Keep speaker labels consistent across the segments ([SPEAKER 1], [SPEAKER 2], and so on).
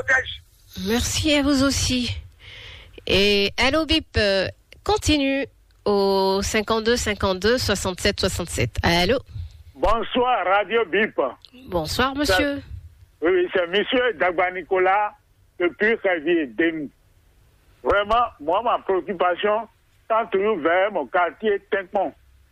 [SPEAKER 1] protège.
[SPEAKER 2] Merci à vous aussi. Et Allo Bip continue au 52 52 67 67. Allô?
[SPEAKER 1] Bonsoir, Radio Bip.
[SPEAKER 2] Bonsoir, monsieur.
[SPEAKER 1] Oui, c'est monsieur Dagba Nicolas depuis Révier Demi. Vraiment, moi, ma préoccupation, tant toujours vers mon quartier Tinkpon.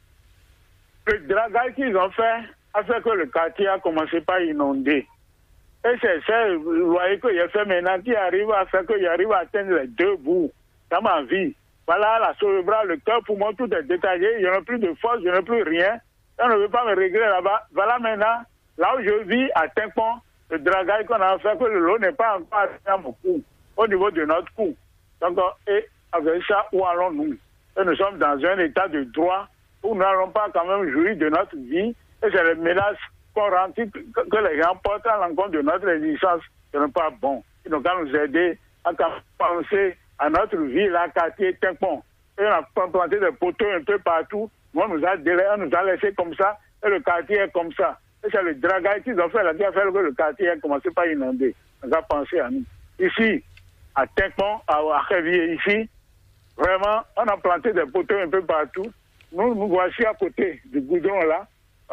[SPEAKER 1] Le dragage qu'ils ont fait a fait que le quartier a commencé par inonder. Et c'est ça, vous voyez qu'il a fait maintenant qui arrive à faire qu'il arrive à atteindre les deux bouts dans ma vie. Voilà, la cérébrale, le cœur, pour moi, tout est détaillé. Il n'y a plus de force, je n'ai plus rien. On ne veut pas me régler là-bas. Voilà maintenant, là où je vis, à Tinkpon, le dragage qu'on a fait, que le lot n'est pas encore arrivé à mon cou, au niveau de notre cou. Donc, et avec ça, où allons-nous? Et nous sommes dans un état de droit où nous n'allons pas quand même jouir de notre vie. Et c'est les menaces qu'on rend, que les gens portent à l'encontre de notre existence. Ce n'est pas bon. Ils n'ont qu'à nous aider à penser à notre vie, là, quartier Tinkpon. Et on a planté des poteaux un peu partout. On nous a laissé comme ça. Et le quartier est comme ça. Et c'est le dragage qu'ils ont fait là, qui a fait que le quartier a commencé par inonder. On a pensé à nous. Ici, à Tinkpon, à Révier, ici, vraiment, on a planté des poteaux un peu partout. Nous voici à côté du goudron là.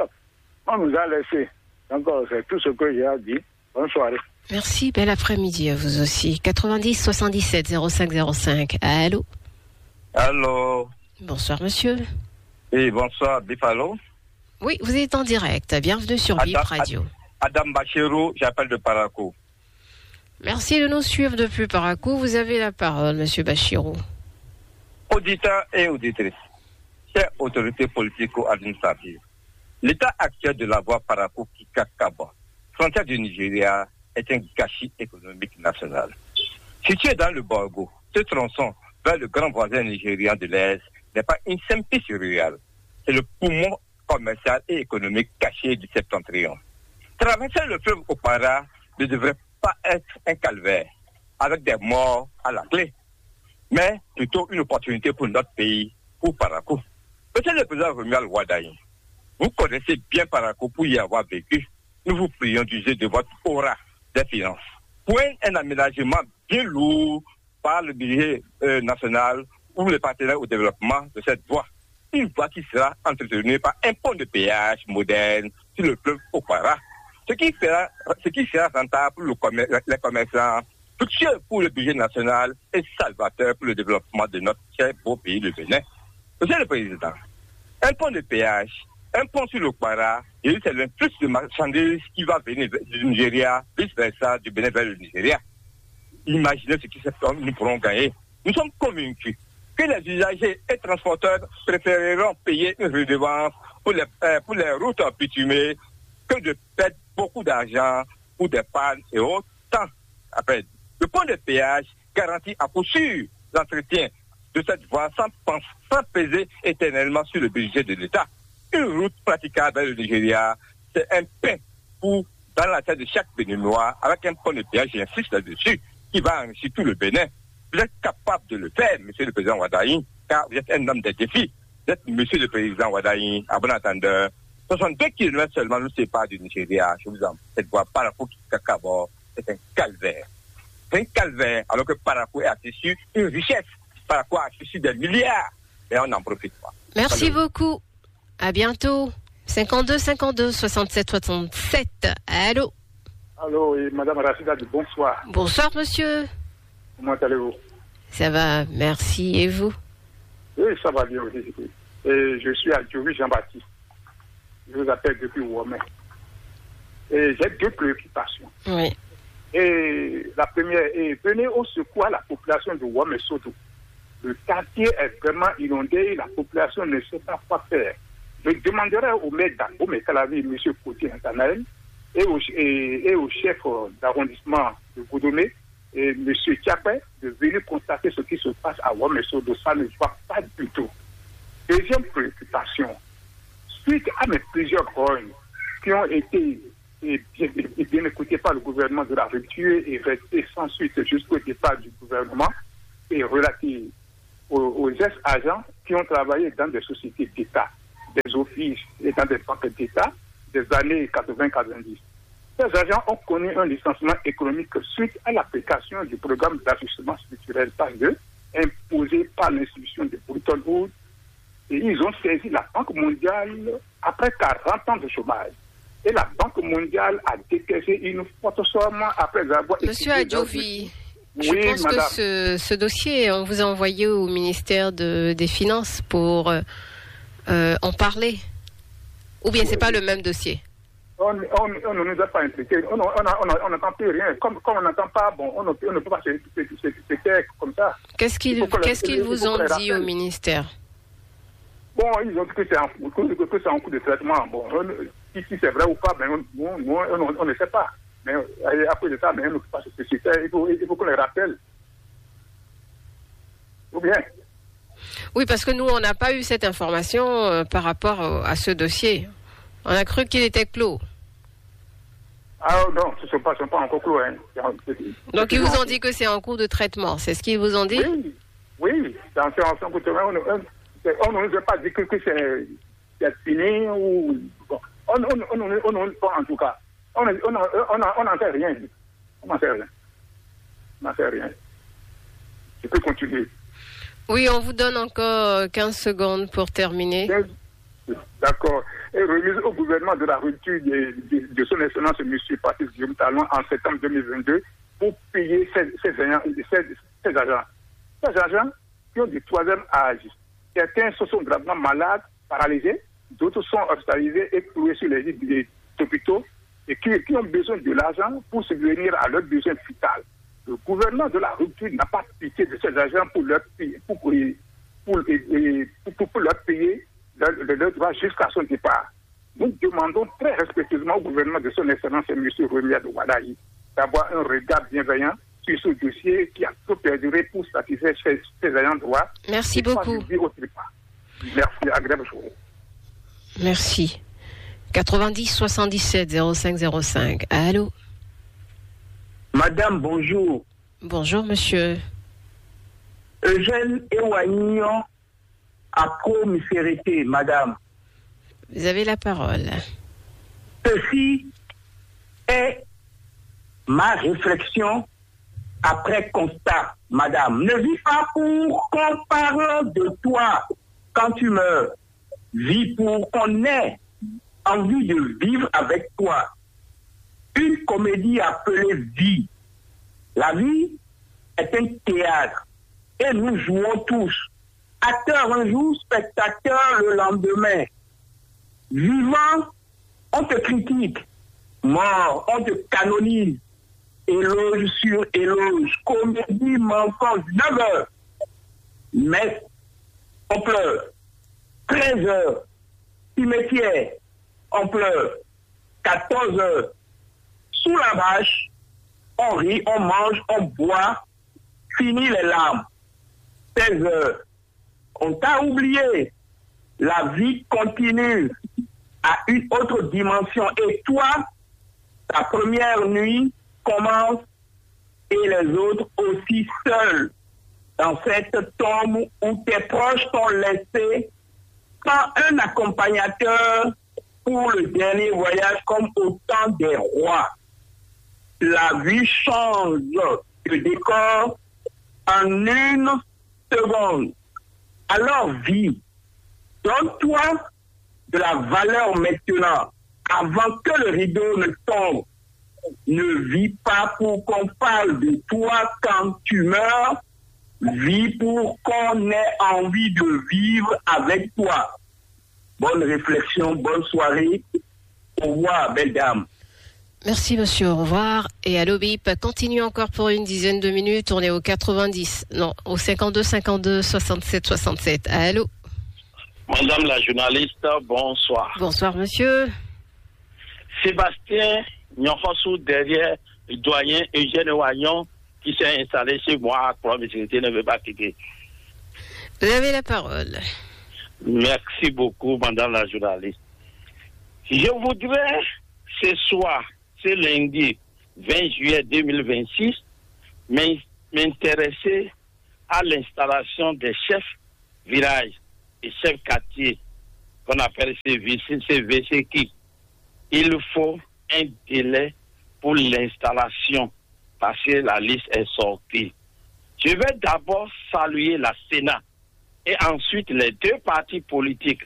[SPEAKER 1] On nous a laissé. Donc, c'est tout ce que j'ai à dire. Bonne soirée.
[SPEAKER 2] Merci, bel après-midi à vous aussi. 90 77 05 05. Allô?
[SPEAKER 3] Allô?
[SPEAKER 2] Bonsoir, monsieur.
[SPEAKER 3] Oui, bonsoir, Bifalo.
[SPEAKER 2] Oui, vous êtes en direct. Bienvenue sur Bip Radio.
[SPEAKER 3] Adam Bachirou, j'appelle de Parakou.
[SPEAKER 2] Merci de nous suivre depuis Parakou. Vous avez la parole, monsieur Bachirou.
[SPEAKER 3] Auditeurs et auditrices, chères autorités politico-administratives, l'état actuel de la voie Parakou-Kikakaba, frontière du Nigeria, est un gâchis économique national. Situé dans le Borgo, ce tronçon vers le grand voisin nigérian de l'Est n'est pas une simple piste rurale. C'est le poumon commercial et économique caché du septentrion. Traverser le fleuve Opara ne devrait pas être un calvaire, avec des morts à la clé, mais plutôt une opportunité pour notre pays, pour Parakou. Monsieur le président Romuald Wadaï, vous connaissez bien Parakou pour y avoir vécu. Nous vous prions d'user de votre aura des finances. Pour un aménagement bien lourd par le budget national ou les partenaires au développement de cette voie. Une voie qui sera entretenue par un pont de péage moderne sur le fleuve Opara. Ce qui sera rentable pour les commerçants, fructueux pour le budget national et salvateur pour le développement de notre cher beau pays, le Bénin. Monsieur le Président, un pont de péage, un pont sur l'Opara, et c'est le plus de marchandises qui va venir du Nigeria, vice-versa, du Bénin vers le Nigeria. Imaginez ce que nous pourrons gagner. Nous sommes convaincus que les usagers et transporteurs préféreront payer une redevance pour les routes bitumées que de perdre beaucoup d'argent pour des pannes et autres temps. Après, le pont de péage garantit à coup sûr l'entretien de cette voie sans peser éternellement sur le budget de l'État. Une route praticable vers le Nigeria, c'est un pain dans la tête de chaque Béninois avec un pont de péage, j'insiste là-dessus, qui va enrichir tout le Bénin. Vous êtes capable de le faire, monsieur le président Wadaï, car vous êtes un homme des défis. Vous êtes monsieur le président Wadaï, à bon entendeur. 62 km seulement nous séparent du Nigeria. Je vous en prie, cette voie Parakou-Kikakaba, c'est un calvaire. C'est un calvaire, alors que Parakou est affiché une richesse. Parakou a affiché des milliards, mais on n'en profite pas.
[SPEAKER 2] Merci beaucoup. À bientôt. 52 52 67 67. Allô?
[SPEAKER 1] Allô, et madame Rachida, bonsoir.
[SPEAKER 2] Bonsoir, monsieur.
[SPEAKER 1] Comment allez-vous?
[SPEAKER 2] Ça va, merci. Et vous?
[SPEAKER 1] Oui, ça va bien aussi. Et je suis à Djouri Jean-Baptiste. Je vous appelle depuis Ouamé. Et j'ai deux préoccupations.
[SPEAKER 2] Oui.
[SPEAKER 1] Et la première est venez au secours à la population de Ouamé Sodo. Le quartier est vraiment inondé, la population ne sait pas quoi faire. Je demanderai au maire d'Ambo, M. Koti Intanaël, et au chef d'arrondissement de Goudomé, et M. Tchapé, de venir constater ce qui se passe à Ouamé Sodo. Ça ne va pas du tout. Deuxième préoccupation, suite à mes plusieurs rognes qui ont été bien écoutés par le gouvernement de la rupture et restés sans suite jusqu'au départ du gouvernement, et relatifs aux ex-agents qui ont travaillé dans des sociétés d'État, des offices et dans des banques d'État des années 80-90. Ces agents ont connu un licenciement économique suite à l'application du programme d'ajustement structurel PAS 2 imposé par l'institution de Bretton Woods. Et ils ont saisi la Banque mondiale après 40 ans de chômage. Et la Banque mondiale a décaissé une forte somme après avoir...
[SPEAKER 2] Monsieur Adjovi, je pense
[SPEAKER 1] madame.
[SPEAKER 2] que ce dossier, on vous a envoyé au ministère des Finances pour en parler. Ou bien c'est pas le même dossier?
[SPEAKER 1] On ne nous a pas impliqués. On n'entend plus rien. Comme on n'entend pas, bon, on ne peut pas se taire comme ça.
[SPEAKER 2] Qu'est-ce qu'ils vous ont dit au ministère?
[SPEAKER 1] Bon, ils ont dit que c'est en cours de traitement. Bon, si c'est vrai ou pas, mais on ne sait pas. Mais après de ça, mais on ne peut pas se susciter. Il faut qu'on les rappelle. Ou bien?
[SPEAKER 2] Oui, parce que nous, on n'a pas eu cette information par rapport à ce dossier. On a cru qu'il était clos.
[SPEAKER 1] Ah non, ce ne sont pas encore clos. Hein.
[SPEAKER 2] Donc, ils vous ont dit que c'est en cours de traitement. C'est ce qu'ils vous ont dit?
[SPEAKER 1] Oui. C'est en cours de traitement. On ne nous a pas dit que c'est fini ou... Bon. En tout cas, on n'en sait rien. On n'en sait rien. Je peux continuer.
[SPEAKER 2] Oui, on vous donne encore 15 secondes pour terminer.
[SPEAKER 1] D'accord. Et remise au gouvernement de la rupture de son excellence, M. Patrice Guillaume Talon, en septembre 2022, pour payer ces agents. Ces agents qui ont du troisième âge. Certains sont gravement malades, paralysés, d'autres sont hospitalisés et cloués sur les lits des hôpitaux et qui ont besoin de l'argent pour subvenir à leurs besoins vitaux. Le gouvernement de la rupture n'a pas pitié de ces agents pour leur payer, pour leur payer leur droit jusqu'à son départ. Nous demandons très respectueusement au gouvernement de son excellence M. Remiad Ouadaï d'avoir un regard bienveillant sur ce dossier qui a trop perduré pour satisfaire ces ayants droit.
[SPEAKER 2] Merci beaucoup.
[SPEAKER 1] Merci, agréable journée.
[SPEAKER 2] Merci. 90 77 05 05. Allô?
[SPEAKER 4] Madame, bonjour.
[SPEAKER 2] Bonjour, monsieur.
[SPEAKER 4] Eugène Ewagnon, à Pro-Misérité, madame.
[SPEAKER 2] Vous avez la parole.
[SPEAKER 4] Ceci est ma réflexion après constat, madame. Ne vis pas pour qu'on parle de toi quand tu meurs. Vis pour qu'on ait envie de vivre avec toi. Une comédie appelée vie. La vie est un théâtre et nous jouons tous. Acteurs un jour, spectateurs le lendemain. Vivant, on te critique. Mort, on te canonise. Éloge sur éloge. Comédie, mensonge, 9 heures. Mais on pleure. 13 heures. Cimetière, on pleure. 14 heures. Sous la vache, on rit, on mange, on boit. Fini les larmes. 16 heures. On t'a oublié. La vie continue à une autre dimension. Et toi, ta première nuit commence et les autres aussi seuls dans cette tombe où tes proches t'ont laissé sans un accompagnateur pour le dernier voyage comme au temps des rois. La vie change de décor en une seconde. Alors vis. Donne-toi de la valeur maintenant, avant que le rideau ne tombe. Ne vis pas pour qu'on parle de toi quand tu meurs. Vis pour qu'on ait envie de vivre avec toi. Bonne réflexion, bonne soirée. Au revoir, belle dame.
[SPEAKER 2] Merci, monsieur. Au revoir. Et Allo Bip continue encore pour une dizaine de minutes. On est au 90. Non, au 52 52 67 67. Allô?
[SPEAKER 5] Madame la journaliste, bonsoir.
[SPEAKER 2] Bonsoir, monsieur.
[SPEAKER 5] Sébastien Nyonfossou, derrière le doyen Eugène Wagnon, qui s'est installé chez moi à Pro-Misérité, ne veut pas quitter.
[SPEAKER 2] Vous avez la parole.
[SPEAKER 5] Merci beaucoup, madame la journaliste. Je voudrais, ce soir, ce lundi 20 juillet 2026, m'intéresser à l'installation des chefs villages et chefs quartiers, qu'on appelle ces VCQ. Il faut un délai pour l'installation parce que la liste est sortie. Je vais d'abord saluer la Sénat et ensuite les deux partis politiques,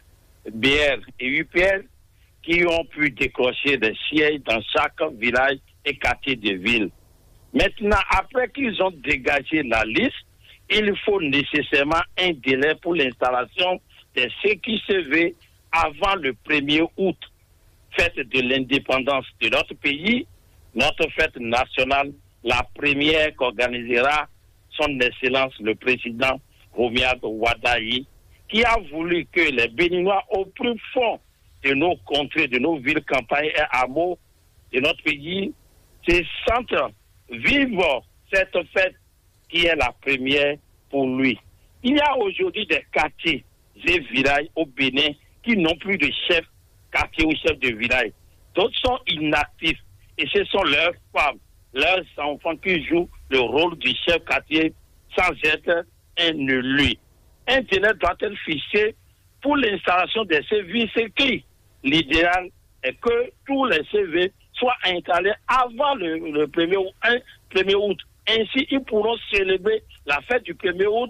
[SPEAKER 5] BR et UPR, qui ont pu décrocher des sièges dans chaque village et quartier de ville. Maintenant, après qu'ils ont dégagé la liste, il faut nécessairement un délai pour l'installation de CQCV avant le 1er août, fête de l'indépendance de notre pays, notre fête nationale, la première qu'organisera son Excellence le président Romuald Wadayi, qui a voulu que les Béninois au plus fond de nos contrées, de nos villes, campagnes et hameaux de notre pays se sentent vivre cette fête qui est la première pour lui. Il y a aujourd'hui des quartiers et villages au Bénin qui n'ont plus de chef quartier ou chef de village. D'autres sont inactifs et ce sont leurs femmes, leurs enfants qui jouent le rôle du chef quartier sans être un élu. Un délai doit être fixé pour l'installation des services qui, l'idéal est que tous les CV soient installés avant le 1er août. Ainsi, ils pourront célébrer la fête du 1er août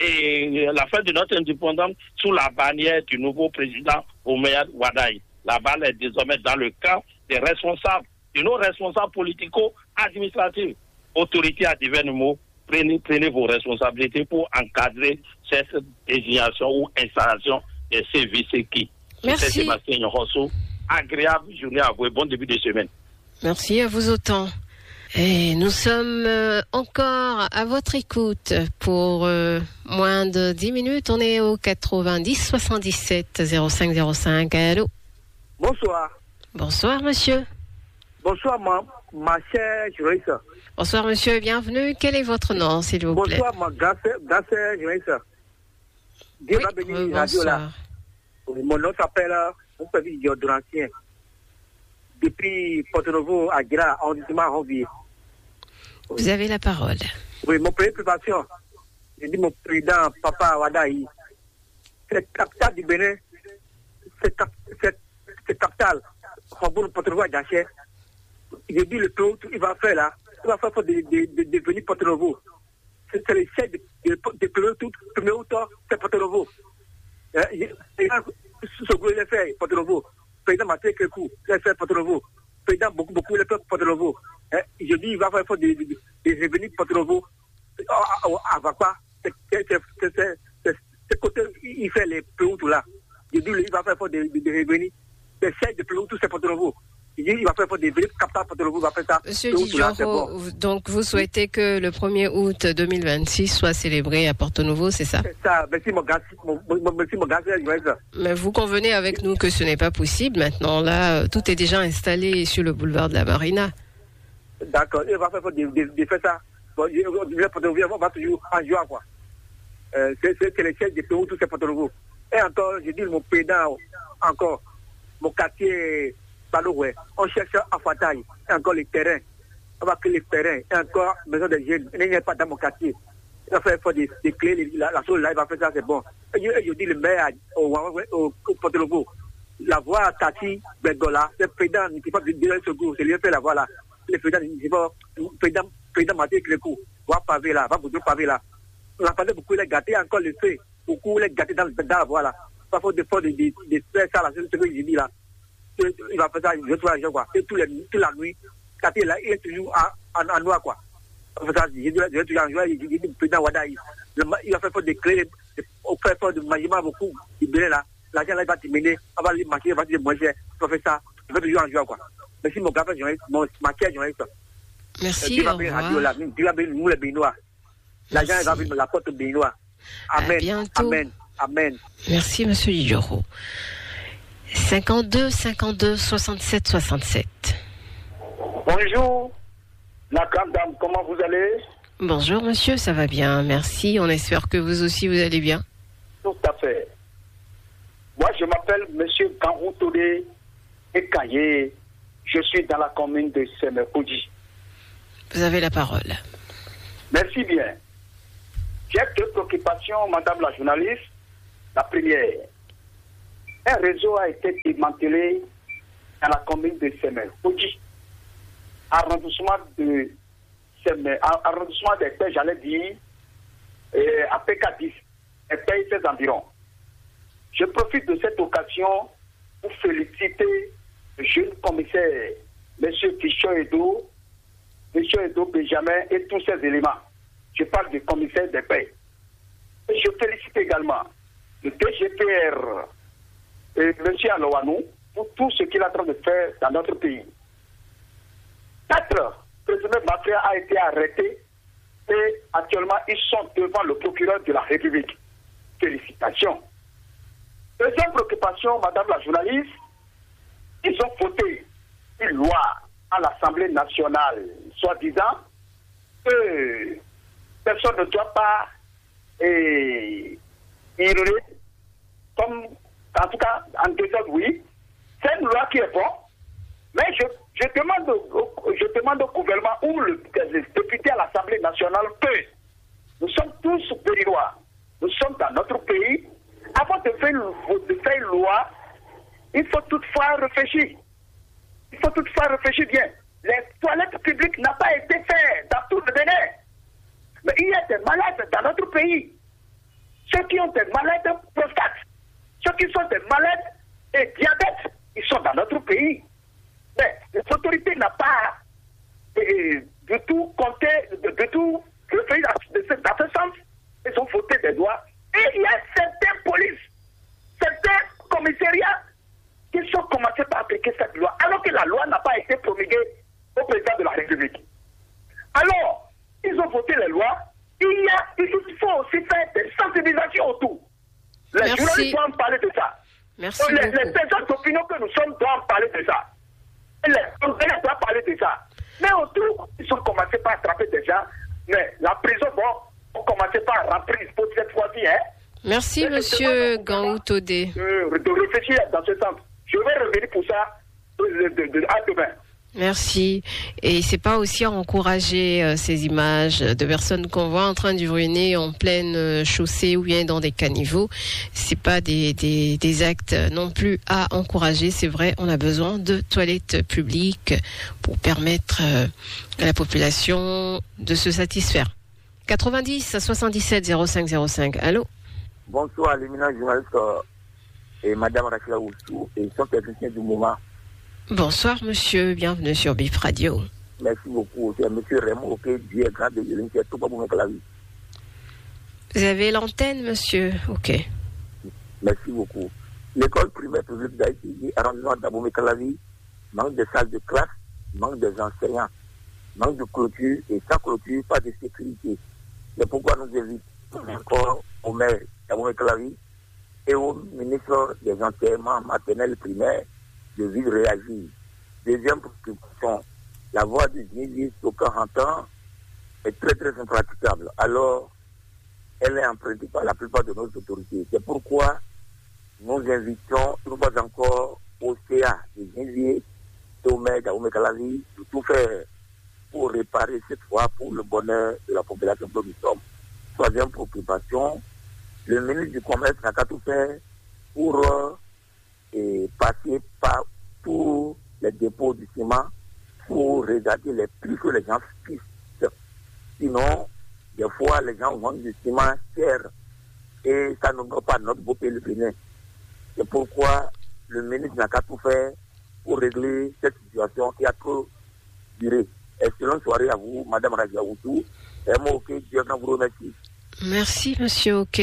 [SPEAKER 5] et la fête de notre indépendance sous la bannière du nouveau président Romuald Wadayi. La balle est désormais dans le camp des responsables, de nos responsables politico-administratifs. Autorités à divers mots, prenez vos responsabilités pour encadrer cette désignation ou installation des services qui.
[SPEAKER 2] Merci.
[SPEAKER 5] C'est Sébastien Nyorosso. Agréable journée à vous et bon début de semaine.
[SPEAKER 2] Merci à vous autant. Et nous sommes encore à votre écoute pour moins de 10 minutes. On est au 90 77 05 05. Allô?
[SPEAKER 6] Bonsoir.
[SPEAKER 2] Bonsoir, monsieur.
[SPEAKER 6] Bonsoir, ma chère journaliste.
[SPEAKER 2] Bonsoir, monsieur. Bienvenue. Quel est votre nom, s'il vous plaît?
[SPEAKER 6] Bonsoir, ma grande journaliste. Dieu va bénir la radio là. Mon nom s'appelle Mpévi Diodorancien. Depuis Porto-Novo à Gra, arrondissement Ronvier.
[SPEAKER 2] Vous avez la parole.
[SPEAKER 6] Oui, mon préoccupation, j'ai dit mon président, Papa Wadayi, c'est capital du Bénin, c'est capital, Rambourg, Porto-Novo à Daché. J'ai dit le tour, il va faire là, il va faire pour devenir Porto-Novo. C'est le chef de premier auteur, c'est Porto-Novo. Ce groupe, il a fait Porto-Novo. Président Mathieu Kekou, il a fait Porto-Novo. Président beaucoup, il a fait Porto-Novo. Je dis, il va faire des revenus Porto-Novo. Avec quoi? C'est côté, il fait les Péoutou là. Je dis, il va faire des revenus. Les chefs de Péoutou, c'est Porto-Novo. Je dis, il va faire des revenus capteurs Porto-Novo, il va faire ça.
[SPEAKER 2] Monsieur Dijoro, donc vous souhaitez que le 1er août 2026 soit célébré à Porto-Novo, c'est ça? C'est
[SPEAKER 6] ça. Merci, mon gars.
[SPEAKER 2] Mais vous convenez avec nous que ce n'est pas possible maintenant. Là, tout est déjà installé sur le boulevard de la Marina.
[SPEAKER 6] D'accord. Il va faire ça. Bon, on va toujours en juin, quoi. C'est les chefs des Péoutou, c'est Porto-Novo. Et encore, je dis, mon président, encore, mon quartier, Baloué, on cherche à Fataï, encore les terrains. On va créer les terrains, et encore, maison des jeunes. Il n'y a pas dans mon quartier. Il va faire des clés, la chose là, il va faire ça, c'est bon. Et je dis, le maire au Porto-Novo, la voie Tati, Bengola, c'est le président qui peut dire ce goût, c'est lui qui fait la voie là. Le président Mathieu Kékou, va pavé là, va bouger pavé là. On a parlé beaucoup, il a gâté encore le fait, beaucoup, il a gâté dans la voie là. Pas faut de faire ça là, c'est ce que je dis là. Il va faire ça, je trouve l'argent quoi. Et toute la nuit, gâté là, il est toujours en noir quoi. Je vais toujours en joie, il dit le président Wadayi. Il va faire des clés, au fait de maniement beaucoup, il bénit là. L'argent là, il va terminer, on va les marquer, il va dire moins cher. Il va faire ça, je vais toujours en joie quoi. Merci mon gars, ma chère journaliste.
[SPEAKER 2] Merci, au revoir.
[SPEAKER 6] Dieu va bénir nous les Béninois. L'argent va venir la porte Béninois. Amen. Amen. Amen.
[SPEAKER 2] Merci, monsieur Dijoro. 52 52 67 67.
[SPEAKER 7] Bonjour, la grande dame, comment vous allez?
[SPEAKER 2] Bonjour, monsieur, ça va bien, merci. On espère que vous aussi, vous allez bien.
[SPEAKER 7] Tout à fait. Moi, je m'appelle monsieur Ganrou Todé Ekaye. Je suis dans la commune de Semekoudi.
[SPEAKER 2] Vous avez la parole.
[SPEAKER 7] Merci bien. J'ai deux préoccupations, madame la journaliste. La première, un réseau a été démantelé dans la commune de Semekoudi. arrondissement des Pais, j'allais dire, à PK10, et Pais ses environs. Je profite de cette occasion pour féliciter le jeune commissaire, M. Fichon Edo Benjamin et tous ces éléments. Je parle du commissaire des Pais. Et je félicite également le DGPR et M. Alowanou pour tout ce qu'il est en train de faire dans notre pays. 4 présumés mafias a été arrêtés et actuellement ils sont devant le procureur de la République. Félicitations. Deuxième préoccupation, Madame la journaliste, ils ont voté une loi à l'Assemblée nationale, soi-disant que personne ne doit pas ignorer, comme en tout cas en désordre, oui. C'est une loi qui est bonne, mais je demande au gouvernement ou les députés à l'Assemblée nationale que nous sommes tous béninois, nous sommes dans notre pays. Avant de faire une loi, il faut toutefois réfléchir. Il faut toutefois réfléchir bien. Les toilettes publiques n'ont pas été faites dans tout le Bénin. Mais il y a des malades dans notre pays. Ceux qui ont des malades prostate, ceux qui sont des malades et diabète, ils sont dans notre pays. Mais les autorités n'ont pas du tout compté, de tout réfléchi dans ce sens. Ils ont voté des lois. Et il y a certaines polices, certains commissariats qui sont commencés par appliquer cette loi, alors que la loi n'a pas été promulguée au président de la République. Alors, ils ont voté les lois. Il faut aussi faire des sensibilisations autour. Les journalistes doivent parler de ça.
[SPEAKER 2] Merci
[SPEAKER 7] les personnes d'opinion que nous sommes doivent parler de ça. Et les Congolais doivent parler de ça. Mais autour, ils ont commencé par attraper des gens. Mais la prison, on commençait par remplir pour cette fois-ci. Hein.
[SPEAKER 2] Merci, monsieur Gangou Todé.
[SPEAKER 7] De réfléchir dans ce sens. Je vais revenir pour ça à demain.
[SPEAKER 2] Merci. Et c'est pas aussi encourager ces images de personnes qu'on voit en train d'uriner en pleine chaussée ou bien dans des caniveaux. C'est pas des actes non plus à encourager. C'est vrai, on a besoin de toilettes publiques pour permettre à la population de se satisfaire. 90 77 05 05. Allô?
[SPEAKER 8] Bonsoir, l'éminent journaliste et Madame Rachida Oussou et son technicien du moment.
[SPEAKER 2] Bonsoir, monsieur. Bienvenue sur BIF Radio.
[SPEAKER 8] Merci beaucoup. C'est monsieur Raymond Oké, Dieu est grand de Yéline, qui est tout pas pour mettre la vie.
[SPEAKER 2] Vous avez l'antenne, monsieur? Ok.
[SPEAKER 8] Merci beaucoup. L'école primaire publique d'Haïti, arrondissement d'Abomey-Calavi, manque de salles de classe, manque des enseignants, manque de clôture, et sans clôture, pas de sécurité. C'est pourquoi nous invitons encore au maire d'Abomey-Calavi et au ministre des enseignements maternels primaires de vite réagir. Deuxième préoccupation, la voie du Nili Soka Rantan est très très impraticable. Alors, elle est empruntée par la plupart de nos autorités. C'est pourquoi nous invitons une fois encore au CA de Nili et au maire d'Abomey-Calavi de tout faire pour réparer cette voie pour le bonheur de la population que nous sommes. Troisième préoccupation, le ministre du Commerce n'a qu'à tout faire pour passer par tous les dépôts du ciment pour regarder les prix que les gens fixent. Sinon, des fois, les gens vendent du ciment cher et ça ne va pas notre beau pays le Bénin. C'est pourquoi le ministre n'a qu'à tout faire pour régler cette situation qui a trop duré. Excellente soirée à vous, Madame Rachida Oussou. Et moi, ok, Dieu vous remercie.
[SPEAKER 2] Merci, monsieur Ok.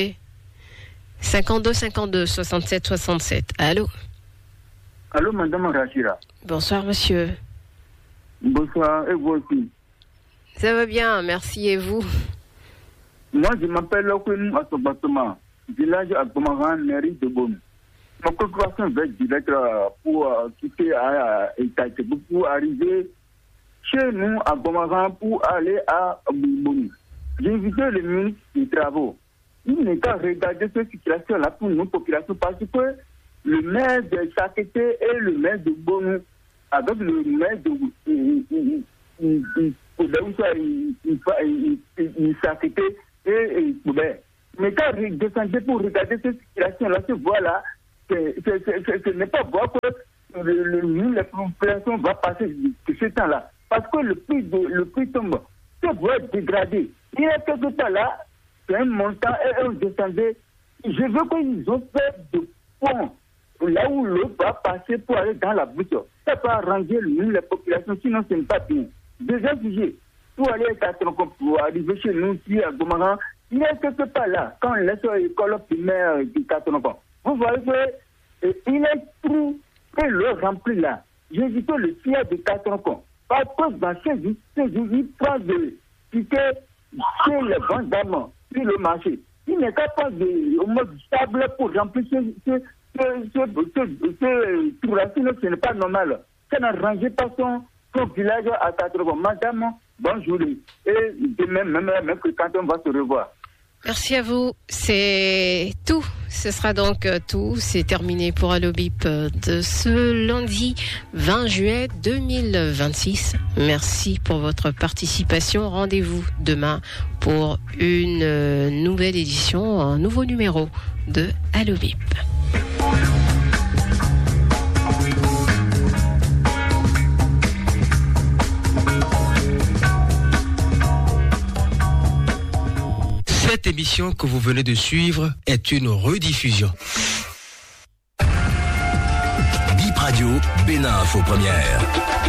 [SPEAKER 2] 52 52 67 67. Allô?
[SPEAKER 9] Allô, Madame Rachida.
[SPEAKER 2] Bonsoir, monsieur.
[SPEAKER 9] Bonsoir, et vous aussi?
[SPEAKER 2] Ça va bien, merci, et vous?
[SPEAKER 9] Moi, je m'appelle Lokwenu Asobatoma, village à Gomaran, mairie de Beaune. Ma préoccupation va être pour quitter à Itaïté, pour arriver chez nous à Gomaran pour aller à Beaune. J'ai invité le ministre des Travaux. Il n'est qu'à regarder cette situation-là pour nos populations parce que le maire de Sakété et le maire de Beaune, avec le maire de Sakété et Koubert. Mais quand vous descendez pour regarder cette situation-là, ce voie-là, ce n'est pas voir que les populations vont passer de ce temps-là. parce que le prix tombe. Ça doit être dégradé. Il y a quelque temps là, c'est un montant et on descendait. Je veux qu'ils ont fait de ponts là où l'eau va passer pour aller dans la bouche. Ça peut arranger les populations, sinon ce n'est pas bien. Deuxième sujet, pour aller à Tronco, pour arriver chez nous ici à Gomaran, il y a quelque part là, quand on laisse l'école primaire du Tronco, vous voyez qu'il est tout que l'eau remplit là. J'ai dit que le tiers de Tronco, par cause dans ces jours, il prend de tickets chez les banques d'amants sur le marché. Il n'est pas au mode stable pour remplir ce sinon ce n'est pas normal. Ça n'arrange pas son village à Tronco. Madame, bonjour. Et demain, même que quand on va se revoir.
[SPEAKER 2] Merci à vous. C'est tout. Ce sera donc tout. C'est terminé pour Allo Bip de ce lundi 20 juillet 2026. Merci pour votre participation. Rendez-vous demain pour une nouvelle édition, un nouveau numéro de Allo Bip.
[SPEAKER 10] Cette émission que vous venez de suivre est une rediffusion.
[SPEAKER 11] Bip Radio, Bénin Info Première.